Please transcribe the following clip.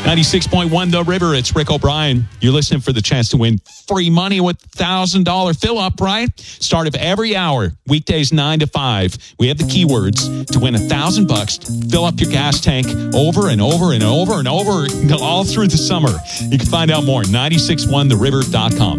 96.1 The River. It's Rick O'Brien. You're listening for the chance to win free money with $1,000 fill-up, right? Start of every hour, weekdays 9 to 5. We have the keywords to win $1,000. Fill up your gas tank over and over and over and over all through the summer. You can find out more at 961theriver.com.